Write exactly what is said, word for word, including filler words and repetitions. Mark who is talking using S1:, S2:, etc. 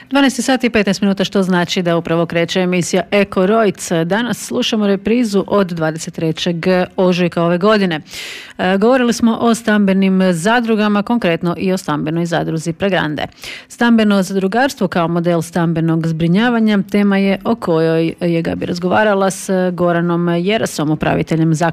S1: dvanaest sati i petnaest minuta, što znači da upravo kreće emisija Eko Rojc. Danas slušamo reprizu od dvadeset trećeg ožujka ove godine. E, govorili smo o stambenim zadrugama, konkretno i o stambenoj zadruzi Pregrande. Stambeno zadrugarstvo kao model stambenog zbrinjavanja tema je o kojoj je Gabi razgovarala s Goranom Jerasom, upraviteljem zaklade